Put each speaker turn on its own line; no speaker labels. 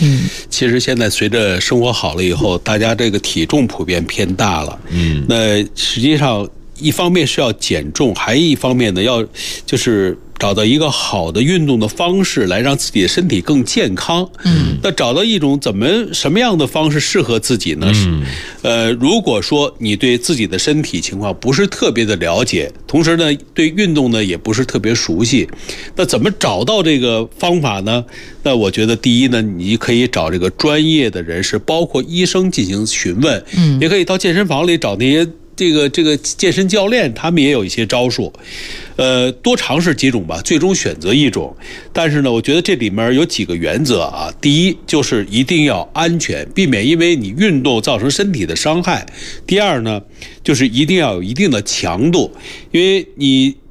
其实现在随着生活好了以后，大家这个体重普遍偏大了。那实际上一方面是要减重，还一方面呢就是找到一个好的运动的方式，来让自己的身体更健康。那找到一种什么样的方式适合自己呢？如果说你对自己的身体情况不是特别的了解，同时呢对运动呢也不是特别熟悉，那怎么找到这个方法呢？那我觉得第一呢，你可以找这个专业的人士，包括医生进行询问，也可以到健身房里找那些这个健身教练，他们也有一些招数，多尝试几种吧，最终选择一种。但是呢，我觉得这里面有几个原则啊。第一，就是一定要安全，避免因为你运动造成身体的伤害。第二呢，就是一定要有一定的强度，因为你